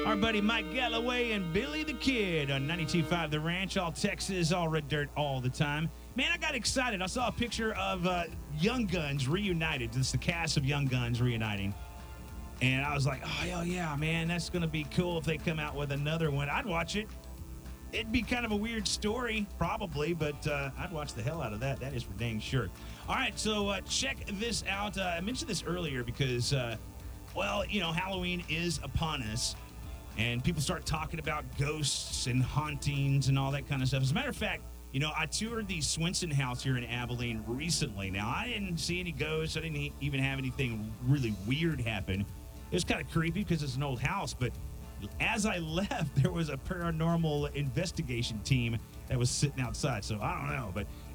Our buddy Mike Galloway and Billy the Kid on 92.5 The Ranch, all Texas, all red dirt, all the time. Man, I got excited. I saw a picture of Young Guns reunited. It's the cast of Young Guns reuniting. And I was like, oh, hell yeah, man, that's going to be cool if they come out with another one. I'd watch it. It'd be kind of a weird story, probably, but I'd watch the hell out of that. That is for dang sure. All right, so check this out. I mentioned this earlier because, Halloween is upon us. And people start talking about ghosts and hauntings and all that kind of stuff. As a matter of fact, I toured the Swenson House here in Abilene recently. Now, I didn't see any ghosts. I didn't even have anything really weird happen. It was kind of creepy because it's an old house. But as I left, there was a paranormal investigation team that was sitting outside. So I don't know. But